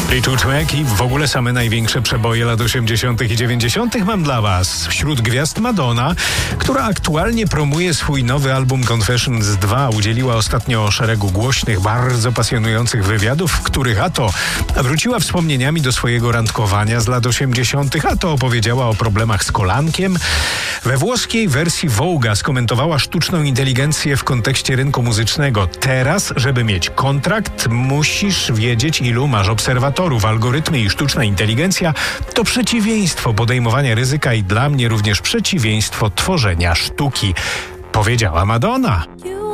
Fleetwood Mac i w ogóle same największe przeboje lat 80. i 90. mam dla Was. Wśród gwiazd Madonna, która aktualnie promuje swój nowy album Confessions 2, udzieliła ostatnio szeregu głośnych, bardzo pasjonujących wywiadów, w których a to wróciła wspomnieniami do swojego randkowania z lat 80., a to opowiedziała o problemach z kolankiem. We włoskiej wersji Vogue'a skomentowała sztuczną inteligencję w kontekście rynku muzycznego. Teraz, żeby mieć kontrakt, musisz wiedzieć, ilu masz obserwatorów. Algorytmy i sztuczna inteligencja to przeciwieństwo podejmowania ryzyka i dla mnie również przeciwieństwo tworzenia sztuki, powiedziała Madonna.